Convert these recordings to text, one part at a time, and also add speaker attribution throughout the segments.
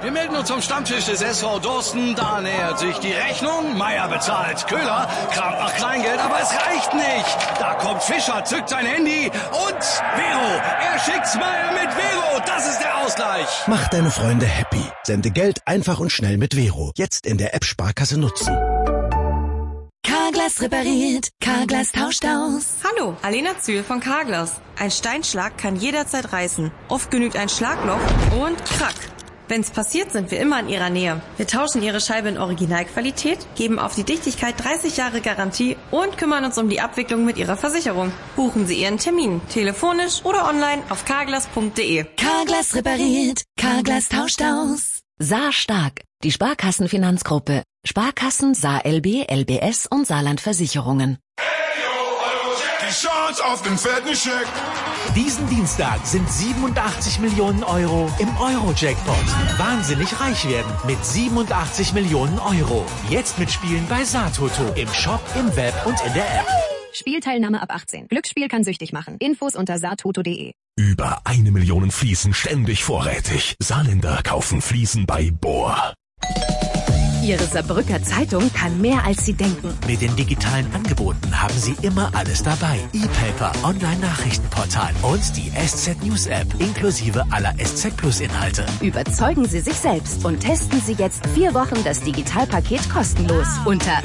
Speaker 1: Wir melden uns zum Stammtisch des SV Dorsten. Da nähert sich die Rechnung. Meier bezahlt. Köhler kramt nach Kleingeld, aber es reicht nicht. Da kommt Fischer, zückt sein Handy und Vero. Er schickt's Meier mit Vero. Das ist der Ausgleich.
Speaker 2: Mach deine Freunde happy. Sende Geld einfach und schnell mit Vero. Jetzt in der App Sparkasse nutzen.
Speaker 3: Carglass repariert, Carglass tauscht aus.
Speaker 4: Hallo, Alena Zühl von Carglass. Ein Steinschlag kann jederzeit reißen. Oft genügt ein Schlagloch und krack. Wenn's passiert, sind wir immer in Ihrer Nähe. Wir tauschen Ihre Scheibe in Originalqualität, geben auf die Dichtigkeit 30 Jahre Garantie und kümmern uns um die Abwicklung mit Ihrer Versicherung. Buchen Sie Ihren Termin, telefonisch oder online auf carglass.de.
Speaker 3: Carglass repariert, Carglass tauscht aus.
Speaker 5: Saar Stark, die Sparkassenfinanzgruppe. Sparkassen, Saar LB, LBS und Saarland Versicherungen.
Speaker 6: Die Chance auf den fetten Scheck.
Speaker 7: Diesen Dienstag sind 87 Millionen Euro im Euro-Jackpot. Wahnsinnig reich werden mit 87 Millionen Euro. Jetzt mitspielen bei Saartoto. Im Shop, im Web und in der App.
Speaker 8: Spielteilnahme ab 18. Glücksspiel kann süchtig machen. Infos unter saartoto.de.
Speaker 6: Über 1 Million Fliesen ständig vorrätig. Saarländer kaufen Fliesen bei Bohr.
Speaker 8: Ihre Saarbrücker Zeitung kann mehr, als Sie denken.
Speaker 7: Mit den digitalen Angeboten haben Sie immer alles dabei. E-Paper, Online-Nachrichtenportal und die SZ News App inklusive aller SZ Plus Inhalte.
Speaker 8: Überzeugen Sie sich selbst und testen Sie jetzt 4 Wochen das Digitalpaket kostenlos unter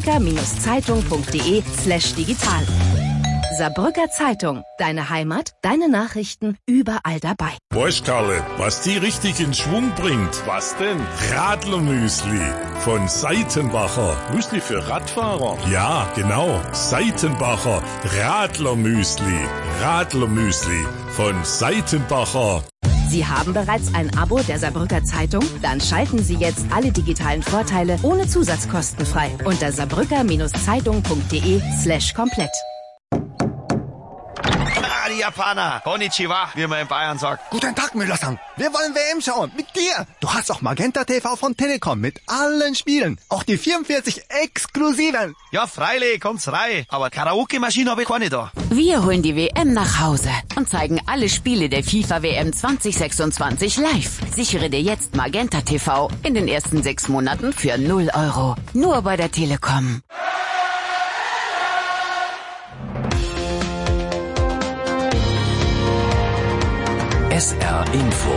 Speaker 8: saarbrücker-zeitung.de/digital. Saarbrücker Zeitung. Deine Heimat, deine Nachrichten, überall dabei.
Speaker 6: Weißt, Karle, was die richtig in Schwung bringt? Was denn? Radlermüsli von Seitenbacher. Müsli für Radfahrer? Ja, genau. Seitenbacher Radlermüsli. Radlermüsli von Seitenbacher.
Speaker 8: Sie haben bereits ein Abo der Saarbrücker Zeitung? Dann schalten Sie jetzt alle digitalen Vorteile ohne Zusatzkosten frei unter saarbrücker-zeitung.de/komplett.
Speaker 9: Die Japaner. Konnichiwa, wie man in Bayern sagt.
Speaker 10: Guten Tag, Müller-san. Wir wollen WM schauen. Mit dir. Du hast auch Magenta TV von Telekom mit allen Spielen. Auch die 44 exklusiven.
Speaker 9: Ja, freilich, kommt's rein. Aber Karaoke-Maschine habe ich keine da.
Speaker 5: Wir holen die WM nach Hause und zeigen alle Spiele der FIFA-WM 2026 live. Sichere dir jetzt Magenta TV in den ersten 6 Monaten für 0 Euro. Nur bei der Telekom.
Speaker 2: SR Info.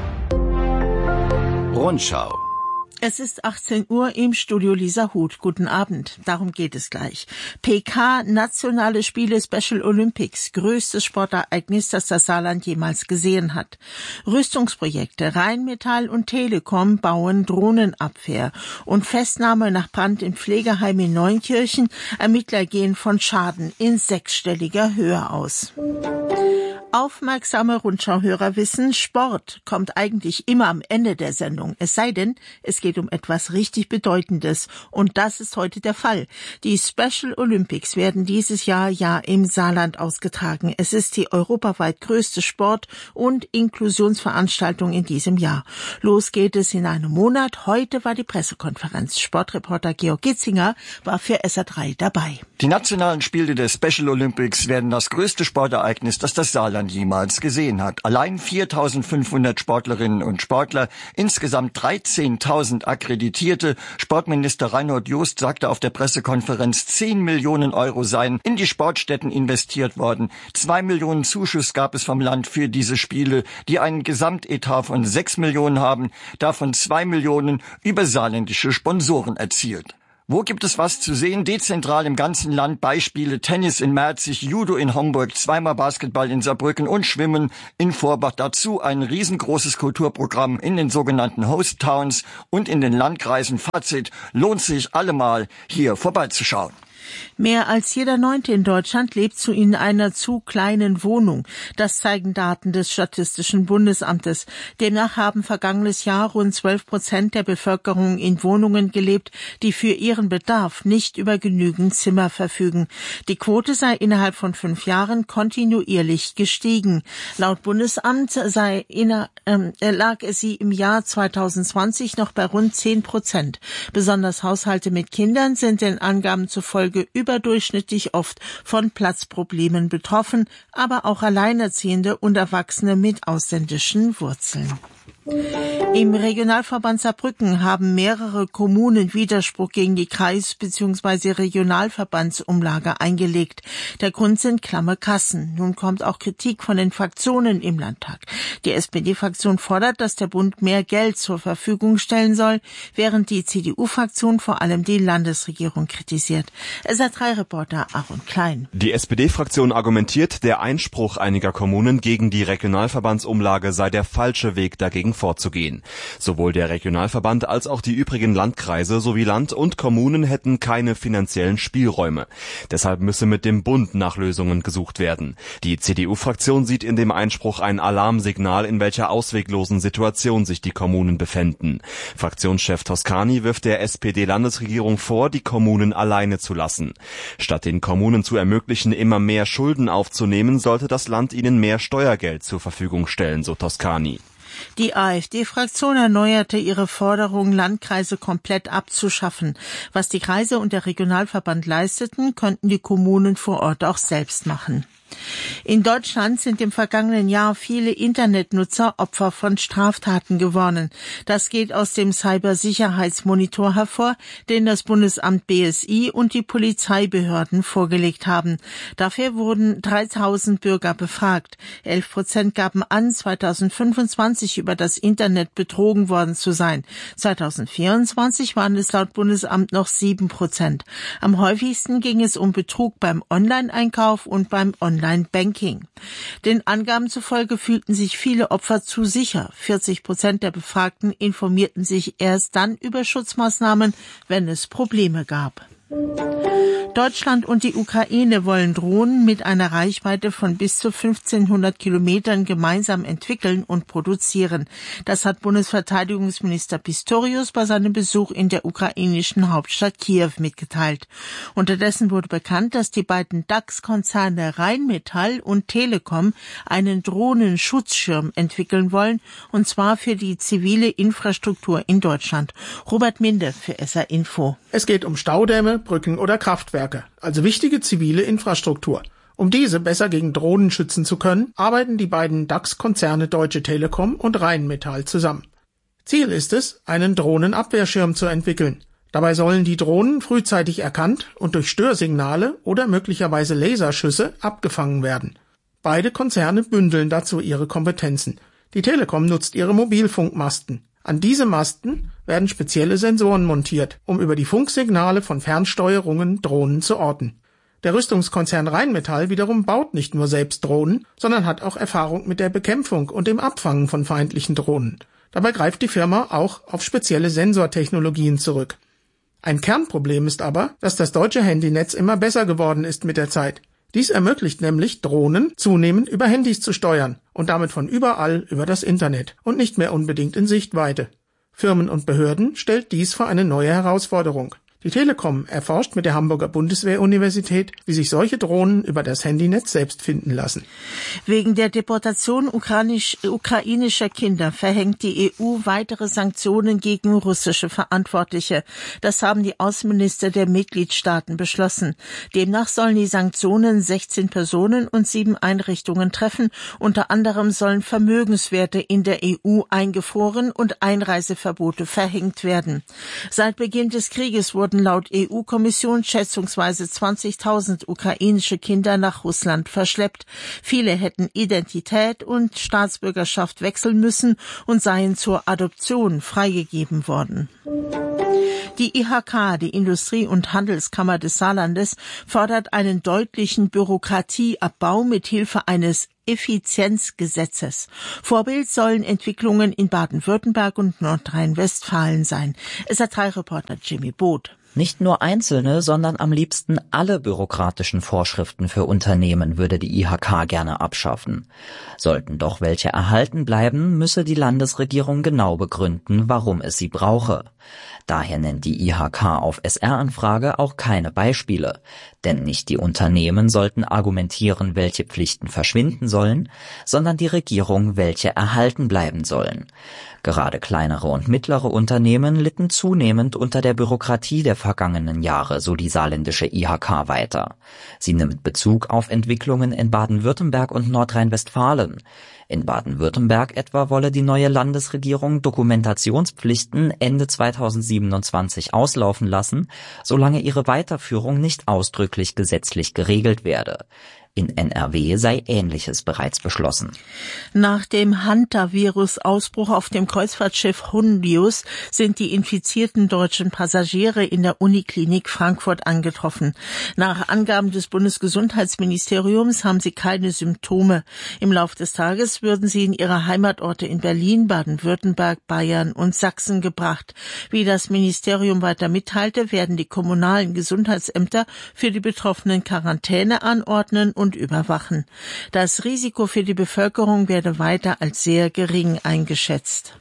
Speaker 2: Rundschau.
Speaker 11: Es ist 18 Uhr im Studio Lisa Huth. Guten Abend. Darum geht es gleich. PK, Nationale Spiele Special Olympics. Größtes Sportereignis, das das Saarland jemals gesehen hat. Rüstungsprojekte. Rheinmetall und Telekom bauen Drohnenabwehr. Und Festnahme nach Brand im Pflegeheim in Neunkirchen. Ermittler gehen von Schaden in 6-stelliger Höhe aus. Aufmerksame Rundschauhörer wissen, Sport kommt eigentlich immer am Ende der Sendung. Es sei denn, es geht um etwas richtig Bedeutendes. Und das ist heute der Fall. Die Special Olympics werden dieses Jahr im Saarland ausgetragen. Es ist die europaweit größte Sport- und Inklusionsveranstaltung in diesem Jahr. Los geht es in einem Monat. Heute war die Pressekonferenz. Sportreporter Georg Gitzinger war für SR3 dabei.
Speaker 12: Die nationalen Spiele der Special Olympics werden das größte Sportereignis, das das Saarland jemals gesehen hat. Allein 4.500 Sportlerinnen und Sportler, insgesamt 13.000 Akkreditierte. Sportminister Reinhold Jost sagte auf der Pressekonferenz, 10 Millionen Euro seien in die Sportstätten investiert worden. 2 Millionen Zuschuss gab es vom Land für diese Spiele, die einen Gesamtetat von 6 Millionen haben, davon 2 Millionen über saarländische Sponsoren erzielt. Wo gibt es was zu sehen? Dezentral im ganzen Land Beispiele: Tennis in Merzig, Judo in Homburg, zweimal Basketball in Saarbrücken und Schwimmen in Vorbach. Dazu ein riesengroßes Kulturprogramm in den sogenannten Host Towns und in den Landkreisen. Fazit: lohnt sich allemal, hier vorbeizuschauen.
Speaker 11: Mehr als jeder 9. in Deutschland lebt in einer zu kleinen Wohnung. Das zeigen Daten des Statistischen Bundesamtes. Demnach haben vergangenes Jahr rund 12% der Bevölkerung in Wohnungen gelebt, die für ihren Bedarf nicht über genügend Zimmer verfügen. Die Quote sei innerhalb von 5 Jahren kontinuierlich gestiegen. Laut Bundesamt lag sie im Jahr 2020 noch bei rund 10%. Besonders Haushalte mit Kindern sind den Angaben zufolge überdurchschnittlich oft von Platzproblemen betroffen, aber auch Alleinerziehende und Erwachsene mit ausländischen Wurzeln. Im Regionalverband Saarbrücken haben mehrere Kommunen Widerspruch gegen die Kreis- bzw. Regionalverbandsumlage eingelegt. Der Grund sind klamme Kassen. Nun kommt auch Kritik von den Fraktionen im Landtag. Die SPD-Fraktion fordert, dass der Bund mehr Geld zur Verfügung stellen soll, während die CDU-Fraktion vor allem die Landesregierung kritisiert. SA3-Reporter Aaron Klein.
Speaker 13: Die SPD-Fraktion argumentiert, der Einspruch einiger Kommunen gegen die Regionalverbandsumlage sei der falsche Weg, dagegen vorzugehen. Sowohl der Regionalverband als auch die übrigen Landkreise sowie Land und Kommunen hätten keine finanziellen Spielräume. Deshalb müsse mit dem Bund nach Lösungen gesucht werden. Die CDU-Fraktion sieht in dem Einspruch ein Alarmsignal, in welcher ausweglosen Situation sich die Kommunen befänden. Fraktionschef Toscani wirft der SPD-Landesregierung vor, die Kommunen alleine zu lassen. Statt den Kommunen zu ermöglichen, immer mehr Schulden aufzunehmen, sollte das Land ihnen mehr Steuergeld zur Verfügung stellen, so Toscani.
Speaker 11: Die AfD-Fraktion erneuerte ihre Forderung, Landkreise komplett abzuschaffen. Was die Kreise und der Regionalverband leisteten, könnten die Kommunen vor Ort auch selbst machen. In Deutschland sind im vergangenen Jahr viele Internetnutzer Opfer von Straftaten geworden. Das geht aus dem Cybersicherheitsmonitor hervor, den das Bundesamt BSI und die Polizeibehörden vorgelegt haben. Dafür wurden 3000 Bürger befragt. 11% gaben an, 2025 über das Internet betrogen worden zu sein. 2024 waren es laut Bundesamt noch 7%. Am häufigsten ging es um Betrug beim Online-Einkauf und beim Online-Banking. Den Angaben zufolge fühlten sich viele Opfer zu sicher. 40% der Befragten informierten sich erst dann über Schutzmaßnahmen, wenn es Probleme gab. Deutschland und die Ukraine wollen Drohnen mit einer Reichweite von bis zu 1500 Kilometern gemeinsam entwickeln und produzieren. Das hat Bundesverteidigungsminister Pistorius bei seinem Besuch in der ukrainischen Hauptstadt Kiew mitgeteilt. Unterdessen wurde bekannt, dass die beiden DAX-Konzerne Rheinmetall und Telekom einen Drohnenschutzschirm entwickeln wollen, und zwar für die zivile Infrastruktur in Deutschland. Robert Minde für SR Info.
Speaker 14: Es geht um Staudämme, Brücken oder Kraftwerke, also wichtige zivile Infrastruktur. Um diese besser gegen Drohnen schützen zu können, arbeiten die beiden DAX-Konzerne Deutsche Telekom und Rheinmetall zusammen. Ziel ist es, einen Drohnenabwehrschirm zu entwickeln. Dabei sollen die Drohnen frühzeitig erkannt und durch Störsignale oder möglicherweise Laserschüsse abgefangen werden. Beide Konzerne bündeln dazu ihre Kompetenzen. Die Telekom nutzt ihre Mobilfunkmasten. An diese Masten werden spezielle Sensoren montiert, um über die Funksignale von Fernsteuerungen Drohnen zu orten. Der Rüstungskonzern Rheinmetall wiederum baut nicht nur selbst Drohnen, sondern hat auch Erfahrung mit der Bekämpfung und dem Abfangen von feindlichen Drohnen. Dabei greift die Firma auch auf spezielle Sensortechnologien zurück. Ein Kernproblem ist aber, dass das deutsche Handynetz immer besser geworden ist mit der Zeit. Dies ermöglicht nämlich, Drohnen zunehmend über Handys zu steuern und damit von überall über das Internet und nicht mehr unbedingt in Sichtweite. Firmen und Behörden stellt dies vor eine neue Herausforderung. Die Telekom erforscht mit der Hamburger Bundeswehr-Universität, wie sich solche Drohnen über das Handynetz selbst finden lassen.
Speaker 11: Wegen der Deportation ukrainischer Kinder verhängt die EU weitere Sanktionen gegen russische Verantwortliche. Das haben die Außenminister der Mitgliedstaaten beschlossen. Demnach sollen die Sanktionen 16 Personen und 7 Einrichtungen treffen. Unter anderem sollen Vermögenswerte in der EU eingefroren und Einreiseverbote verhängt werden. Seit Beginn des Krieges wurden laut EU-Kommission schätzungsweise 20.000 ukrainische Kinder nach Russland verschleppt. Viele hätten Identität und Staatsbürgerschaft wechseln müssen und seien zur Adoption freigegeben worden. Die IHK, die Industrie- und Handelskammer des Saarlandes, fordert einen deutlichen Bürokratieabbau mit Hilfe eines Effizienzgesetzes. Vorbild sollen Entwicklungen in Baden-Württemberg und Nordrhein-Westfalen sein. SR3-Reporter Jimmy Boot.
Speaker 15: Nicht nur einzelne, sondern am liebsten alle bürokratischen Vorschriften für Unternehmen würde die IHK gerne abschaffen. Sollten doch welche erhalten bleiben, müsse die Landesregierung genau begründen, warum es sie brauche. Daher nennt die IHK auf SR-Anfrage auch keine Beispiele. Denn nicht die Unternehmen sollten argumentieren, welche Pflichten verschwinden sollen, sondern die Regierung, welche erhalten bleiben sollen. Gerade kleinere und mittlere Unternehmen litten zunehmend unter der Bürokratie der vergangenen Jahre, so die saarländische IHK weiter. Sie nimmt Bezug auf Entwicklungen in Baden-Württemberg und Nordrhein-Westfalen. In Baden-Württemberg etwa wolle die neue Landesregierung Dokumentationspflichten Ende 2027 auslaufen lassen, solange ihre Weiterführung nicht ausdrücklich gesetzlich geregelt werde. In NRW sei Ähnliches bereits beschlossen.
Speaker 11: Nach dem Hantavirus-Ausbruch auf dem Kreuzfahrtschiff Hondius sind die infizierten deutschen Passagiere in der Uniklinik Frankfurt angetroffen. Nach Angaben des Bundesgesundheitsministeriums haben sie keine Symptome. Im Lauf des Tages würden sie in ihre Heimatorte in Berlin, Baden-Württemberg, Bayern und Sachsen gebracht. Wie das Ministerium weiter mitteilte, werden die kommunalen Gesundheitsämter für die Betroffenen Quarantäne anordnen und überwachen. Das Risiko für die Bevölkerung werde weiter als sehr gering eingeschätzt.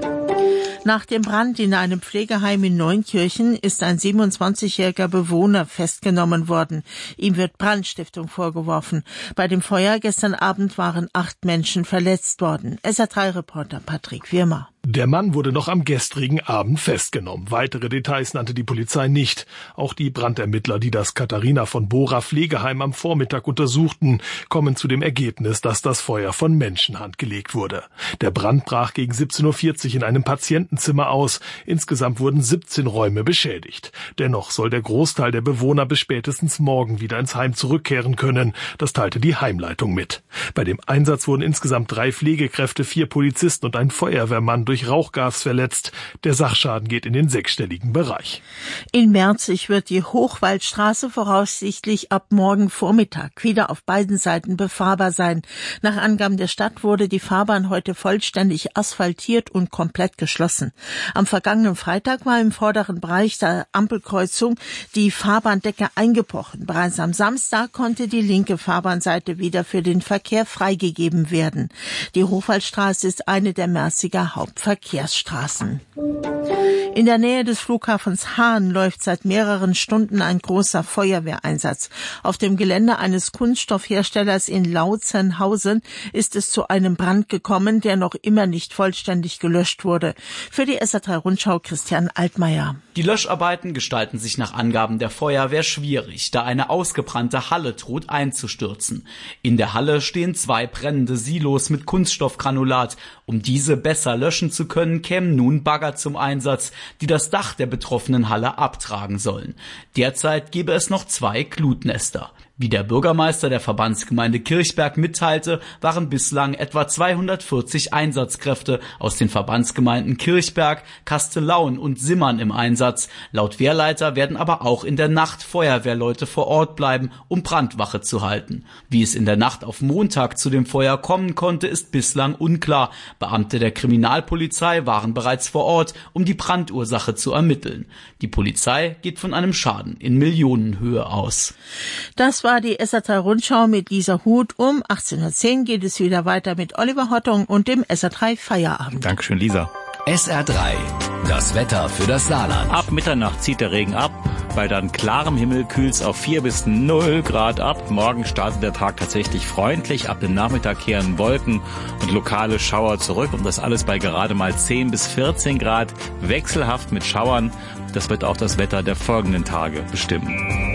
Speaker 11: Nach dem Brand in einem Pflegeheim in Neunkirchen ist ein 27-jähriger Bewohner festgenommen worden. Ihm wird Brandstiftung vorgeworfen. Bei dem Feuer gestern Abend waren 8 Menschen verletzt worden. SR3-Reporter Patrick Wirmer.
Speaker 16: Der Mann wurde noch am gestrigen Abend festgenommen. Weitere Details nannte die Polizei nicht. Auch die Brandermittler, die das Katharina von Bora Pflegeheim am Vormittag untersuchten, kommen zu dem Ergebnis, dass das Feuer von Menschenhand gelegt wurde. Der Brand brach gegen 17:40 Uhr in einem Patientenzimmer aus. Insgesamt wurden 17 Räume beschädigt. Dennoch soll der Großteil der Bewohner bis spätestens morgen wieder ins Heim zurückkehren können. Das teilte die Heimleitung mit. Bei dem Einsatz wurden insgesamt 3 Pflegekräfte, 4 Polizisten und ein Feuerwehrmann durch Rauchgas verletzt. Der Sachschaden geht in den 6-stelligen Bereich.
Speaker 11: In Merzig wird die Hochwaldstraße voraussichtlich ab morgen Vormittag wieder auf beiden Seiten befahrbar sein. Nach Angaben der Stadt wurde die Fahrbahn heute vollständig asphaltiert und komplett geschlossen. Am vergangenen Freitag war im vorderen Bereich der Ampelkreuzung die Fahrbahndecke eingebrochen. Bereits am Samstag konnte die linke Fahrbahnseite wieder für den Verkehr freigegeben werden. Die Hochwaldstraße ist eine der Merziger Hauptverkehrsstraßen. In der Nähe des Flughafens Hahn läuft seit mehreren Stunden ein großer Feuerwehreinsatz. Auf dem Gelände eines Kunststoffherstellers in Lautzenhausen ist es zu einem Brand gekommen, der noch immer nicht vollständig gelöscht wurde. Für die SR3 Rundschau Christian Altmaier.
Speaker 17: Die Löscharbeiten gestalten sich nach Angaben der Feuerwehr schwierig, da eine ausgebrannte Halle droht einzustürzen. In der Halle stehen 2 brennende Silos mit Kunststoffgranulat. Um diese besser löschen zu können, kämen nun Bagger zum Einsatz, die das Dach der betroffenen Halle abtragen sollen. Derzeit gäbe es noch 2 Glutnester. Wie der Bürgermeister der Verbandsgemeinde Kirchberg mitteilte, waren bislang etwa 240 Einsatzkräfte aus den Verbandsgemeinden Kirchberg, Kastellaun und Simmern im Einsatz. Laut Wehrleiter werden aber auch in der Nacht Feuerwehrleute vor Ort bleiben, um Brandwache zu halten. Wie es in der Nacht auf Montag zu dem Feuer kommen konnte, ist bislang unklar. Beamte der Kriminalpolizei waren bereits vor Ort, um die Brandursache zu ermitteln. Die Polizei geht von einem Schaden in Millionenhöhe aus.
Speaker 11: Das war die SR3 Rundschau mit Lisa Huth. Um 18:10 Uhr geht es wieder weiter mit Oliver Hottung und dem SR3 Feierabend.
Speaker 18: Dankeschön, Lisa.
Speaker 19: SR3, das Wetter für das Saarland.
Speaker 18: Ab Mitternacht zieht der Regen ab. Bei dann klarem Himmel kühlt's auf 4 bis 0 Grad ab. Morgen startet der Tag tatsächlich freundlich. Ab dem Nachmittag kehren Wolken und lokale Schauer zurück. Und das alles bei gerade mal 10 bis 14 Grad. Wechselhaft mit Schauern. Das wird auch das Wetter der folgenden Tage bestimmen.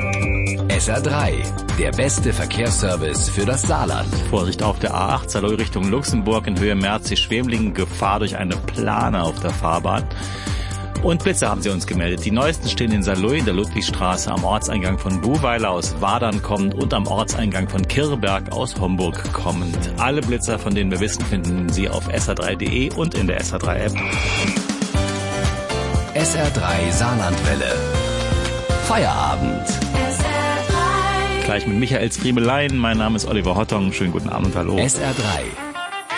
Speaker 19: SR3, der beste Verkehrsservice für das Saarland.
Speaker 18: Vorsicht auf der A8 Saarlouis Richtung Luxemburg in Höhe Merzig-Schwemlingen. Gefahr durch eine Plane auf der Fahrbahn. Und Blitze haben sie uns gemeldet. Die neuesten stehen in Saarlouis, in der Ludwigstraße, am Ortseingang von Buhweiler aus Wadern kommend und am Ortseingang von Kirberg aus Homburg kommend. Alle Blitzer, von denen wir wissen, finden Sie auf sr3.de und in der SR3-App.
Speaker 19: SR3 Saarlandwelle. Feierabend.
Speaker 18: Gleich mit Michaels Friemelein. Mein Name ist Oliver Hottung. Schönen guten Abend, hallo.
Speaker 19: SR3.